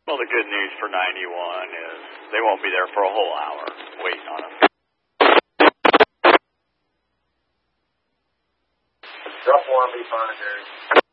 Well, the good news for 91 is they won't be there for a whole hour waiting on them. Drop 1, be fine, Jerry.